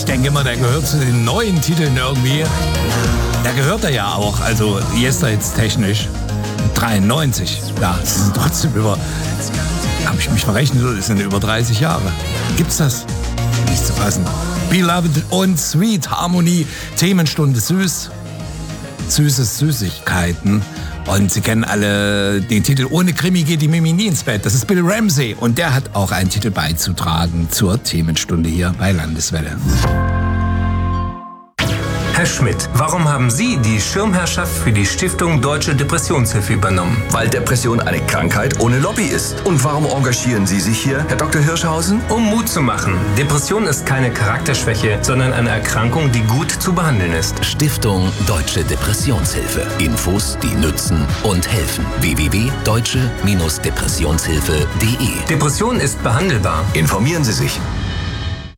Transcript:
denke mal, der gehört zu den neuen Titeln irgendwie. Da gehört er ja auch, also Yesterdays technisch. 93, ja, das sind trotzdem habe ich mich verrechnet, das sind über 30 Jahre. Gibt's das? Nicht zu fassen. Beloved und Sweet Harmony, Themenstunde süß. Süßes Süßigkeiten. Und Sie kennen alle den Titel Ohne Krimi geht die Mimi nie ins Bett. Das ist Bill Ramsey und der hat auch einen Titel beizutragen zur Themenstunde hier bei Landeswelle. Herr Schmidt, warum haben Sie die Schirmherrschaft für die Stiftung Deutsche Depressionshilfe übernommen? Weil Depression eine Krankheit ohne Lobby ist. Und warum engagieren Sie sich hier, Herr Dr. Hirschhausen? Um Mut zu machen. Depression ist keine Charakterschwäche, sondern eine Erkrankung, die gut zu behandeln ist. Stiftung Deutsche Depressionshilfe. Infos, die nützen und helfen. www.deutsche-depressionshilfe.de. Depression ist behandelbar. Informieren Sie sich.